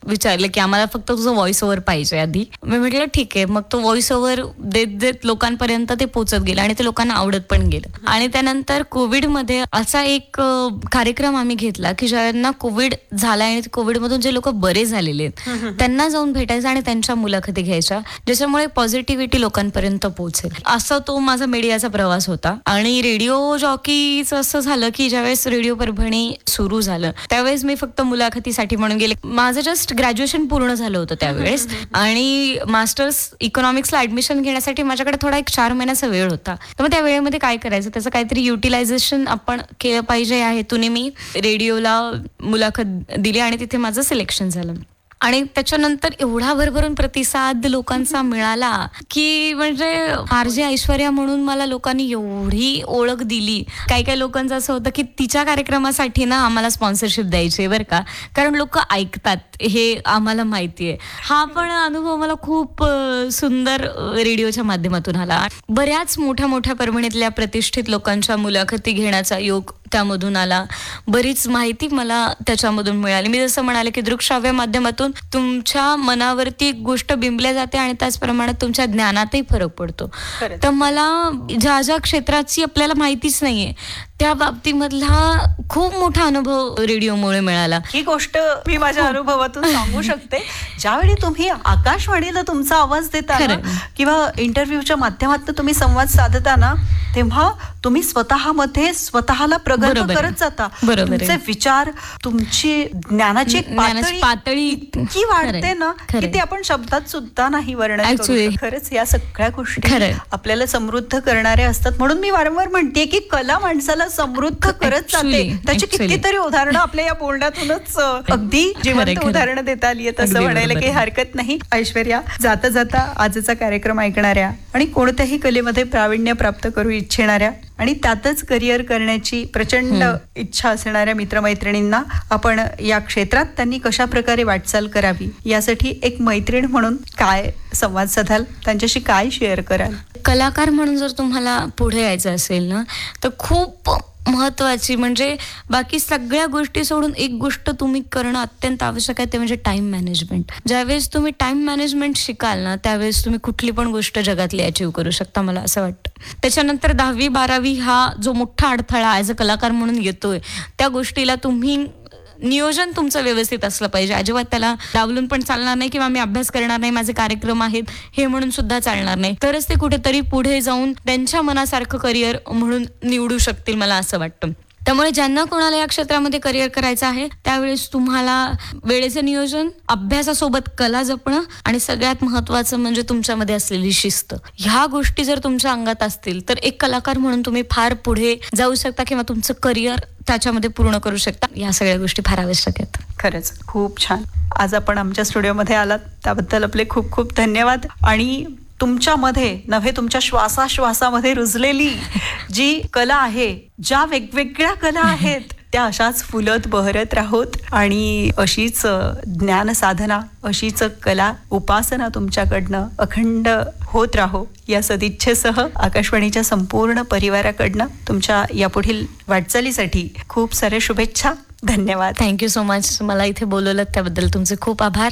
विचारलं की आम्हाला फक्त तुझं व्हॉइस ओव्हर पाहिजे आधी. मी म्हटलं ठीक आहे. मग तो व्हॉइस ओव्हर देत देत लोकांपर्यंत ते पोहोचत गेलं आणि ते लोकांना आवडत पण गेलं. आणि त्यानंतर कोविडमध्ये असा एक कार्यक्रम आम्ही घेतला की ज्यांना कोविड झाला आणि कोविडमधून जे लोक बरे झालेले आहेत त्यांना जाऊन भेटायचं आणि त्यांच्या मुलाखती घ्यायच्या, ज्याच्यामुळे पॉझिटिव्हिटी लोकांपर्यंत पोहोचेल. असा तो माझा मीडियाचा प्रवास होता. आणि रेडिओ जॉकीचं असं झालं की ज्यावेळेस रेडिओ परभणी सुरू झालं त्यावेळेस मी फक्त मुलाखतीसाठी म्हणून गेले. माझं जस्ट ग्रॅज्युएशन पूर्ण झालं होतं त्यावेळेस आणि मास्टर्स इकॉनॉमिक्सला ऍडमिशन घेण्यासाठी माझ्याकडे थोडा एक 4 महिन्याचा वेळ होता. तर मग त्या वेळेमध्ये काय करायचं, त्याचं काहीतरी युटिलायझेशन आपण केलं पाहिजे या हेतूने मी रेडिओला मुलाखत दिली आणि तिथे माझं सिलेक्शन झालं. आणि त्याच्यानंतर एवढा भरभरून प्रतिसाद लोकांचा मिळाला की म्हणजे आरजे ऐश्वर्या म्हणून मला लोकांनी एवढी ओळख दिली. काही काही लोकांचं असं होतं की तिच्या कार्यक्रमासाठी ना आम्हाला स्पॉन्सरशिप द्यायची बरं का, कारण लोक ऐकतात हे आम्हाला माहितीये. हा पण अनुभव मला खूप सुंदर रेडिओच्या माध्यमातून आला. बऱ्याच मोठ्या मोठ्या परभणीतल्या प्रतिष्ठित लोकांच्या मुलाखती घेण्याचा योग त्यामधून आला. बरीच माहिती मला त्याच्यामधून मिळाली. मी जसं म्हणाले की दृकश्राव्य माध्यमातून तुमच्या मनावरती एक गोष्ट बिंबल्या जाते आणि त्याचप्रमाणे तुमच्या ज्ञानातही फरक पडतो. तर मला ज्या ज्या क्षेत्राची आपल्याला माहितीच नाहीये त्या बाबतीमधला खूप मोठा अनुभव रेडिओमुळे मिळाला. ही गोष्ट मी माझ्या अनुभवातून सांगू शकते. ज्यावेळी तुम्ही आकाशवाणीला तुमचा आवाज देता ना किंवा इंटरव्ह्यूच्या माध्यमातून तुम्ही संवाद साधता ना, तेव्हा तुम्ही स्वतःमध्ये स्वतःला प्रगल्भ करत जाता. तुमचे विचार, तुमची ज्ञानाची पातळी इतकी वाढते ना की ते आपण शब्दात सुद्धा नाही वर्णन करू शकत. खरंच या सगळ्या गोष्टी आपल्याला समृद्ध करणाऱ्या असतात. म्हणून मी वारंवार म्हणते की कला माणसाला समृद्ध करत जाते. त्याची कितीतरी उदाहरणं आपल्या या बोलण्यातूनच अगदी जिवंत उदाहरणं देता आली आहेत असं म्हणायला काही हरकत नाही. ऐश्वर्या, जाता जाता आजचा कार्यक्रम ऐकणाऱ्या आणि कोणत्याही कलेमध्ये प्रावीण्य प्राप्त करू इच्छिणाऱ्या आणि त्यातच करिअर करण्याची प्रचंड इच्छा असणाऱ्या मित्रमैत्रिणींना आपण या क्षेत्रात त्यांनी कशा प्रकारे वाटचाल करावी यासाठी एक मैत्रीण म्हणून काय संवाद साधाल, त्यांच्याशी काय शेअर कराल? कलाकार म्हणून जर तुम्हाला पुढे यायचं असेल ना तर खूप महत्वाची म्हणजे बाकी सगळ्या गोष्टी सोडून एक गोष्ट तुम्ही करणं अत्यंत आवश्यक आहे, ते म्हणजे टाइम मॅनेजमेंट. ज्यावेळेस तुम्ही टाइम मॅनेजमेंट शिकाल ना त्यावेळेस तुम्ही कुठली पण गोष्ट जगातली अचीव्ह करू शकता, मला असं वाटतं. त्याच्यानंतर 10वी 12वी हा जो मोठा अडथळा ॲज अ कलाकार म्हणून येतोय त्या गोष्टीला तुम्ही नियोजन तुमचं व्यवस्थित असलं पाहिजे. अजिबात त्याला डावलून पण चालणार नाही किंवा मी अभ्यास करणार नाही, माझे कार्यक्रम आहेत हे म्हणून सुद्धा चालणार नाही. तरच ते कुठेतरी पुढे जाऊन त्यांच्या मनासारखं करिअर म्हणून निवडू शकतील, मला असं वाटतं. त्यामुळे ज्यांना कोणाला या क्षेत्रामध्ये करिअर करायचं आहे त्यावेळेस तुम्हाला वेळेचं नियोजन, अभ्यासासोबत कला जपणं आणि सगळ्यात महत्वाचं म्हणजे तुमच्यामध्ये असलेली शिस्त, ह्या गोष्टी जर तुमच्या अंगात असतील तर एक कलाकार म्हणून तुम्ही फार पुढे जाऊ शकता किंवा तुमचं करिअर त्याच्यामध्ये पूर्ण करू शकता. या सगळ्या गोष्टी फार आवश्यक आहेत. खरंच खूप छान. आज आपण आमच्या स्टुडिओमध्ये आलात त्याबद्दल आपले खूप खूप धन्यवाद. आणि तुमच्यामध्ये नव्हे तुमच्या श्वासाश्वासामध्ये रुजलेली जी कला आहे, ज्या वेगवेगळ्या कला आहेत त्या अशाच फुलत बहरत राहोत आणि अशीच ज्ञान साधना, अशीच कला उपासना तुमच्याकडनं अखंड होत राहो या सदिच्छेसह आकाशवाणीच्या संपूर्ण परिवाराकडनं तुमच्या यापुढील वाटचालीसाठी खूप साऱ्या शुभेच्छा. धन्यवाद. Thank you so much. मला इथे बोलवलं त्याबद्दल तुमचे खूप आभार.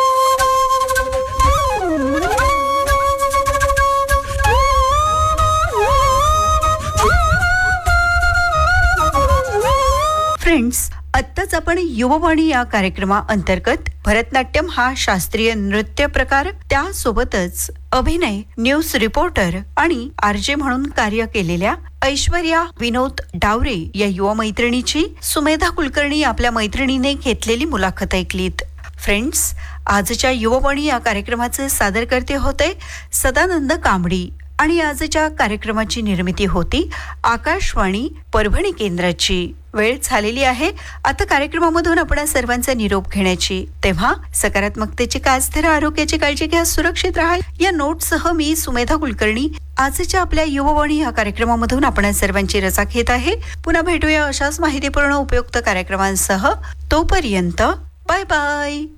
फ्रेंड्स, आत्ताच आपण युववाणी या कार्यक्रमाअंतर्गत भरतनाट्यम हा शास्त्रीय नृत्य प्रकार, त्यासोबतच अभिनय, न्यूज रिपोर्टर आणि आरजे म्हणून कार्य केलेल्या ऐश्वर्या विनोद डावरे या युवा मैत्रिणीची सुमेधा कुलकर्णी आपल्या मैत्रिणीने घेतलेली मुलाखत ऐकलीत. फ्रेंड्स, आजच्या युववाणी या कार्यक्रमाचे सादरकर्ते होते सदानंद कांबडी आणि आजच्या कार्यक्रमाची निर्मिती होती आकाशवाणी परभणी केंद्राची. वेळ झालेली आहे आता कार्यक्रमामधून आपण सर्वांचा निरोप घेण्याची. तेव्हा सकारात्मकतेची कास धरा, आरोग्याची काळजी घ्या, सुरक्षित राहा या नोटसह मी सुमेधा कुलकर्णी आजच्या आपल्या युववाणी या कार्यक्रमामधून आपण सर्वांची रजा घेत आहे. पुन्हा भेटूया अशाच माहितीपूर्ण उपयुक्त कार्यक्रमांसह. तोपर्यंत बाय बाय.